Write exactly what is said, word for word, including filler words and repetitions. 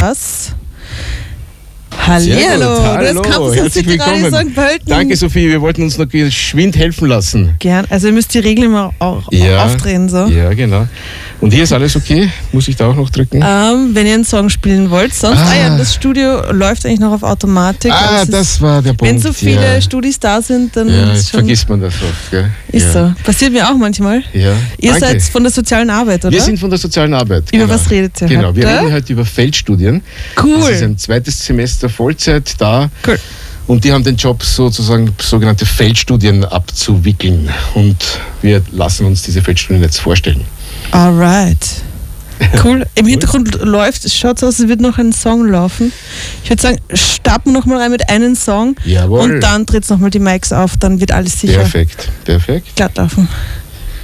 das. Hallihallo, Hallo, das Campus herzlich City Radio willkommen. Sankt Pölten. Danke Sophie, wir wollten uns noch geschwind helfen lassen. Gern, also ihr müsst die Regeln immer auch Ja, aufdrehen. So. Ja, genau. Und hier ist alles okay? Muss ich da auch noch drücken? Ähm, wenn ihr einen Song spielen wollt, sonst, ah. Ah ja, das Studio läuft eigentlich noch auf Automatik. Ah, das war der Punkt. Wenn so viele ja. Studis da sind, dann ja, ist schon, vergisst man das oft. Gell? Ist ja. so. Passiert mir auch manchmal. Ja. Ihr Danke. seid von der sozialen Arbeit, oder? Wir sind von der sozialen Arbeit. Über genau. was redet ihr Genau, heute? wir reden heute über Feldstudien. Cool. Das ist ein zweites Semester Vollzeit da. Cool. Und die haben den Job, sozusagen sogenannte Feldstudien abzuwickeln. Und wir lassen uns diese Feldstudien jetzt vorstellen. Alright. Cool. Im Hintergrund läuft, es schaut so aus, als würde noch ein Song laufen. Ich würde sagen, starten wir noch mal rein mit einem Song. Jawohl. Und dann dreht es nochmal die Mics auf, dann wird alles sicher Perfekt, perfekt. glatt laufen.